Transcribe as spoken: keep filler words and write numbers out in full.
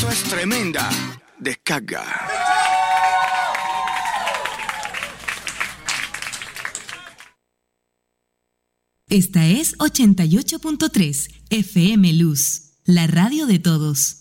Esto es tremenda descarga. Esta es ochenta y ocho punto tres F M Luz, la radio de todos.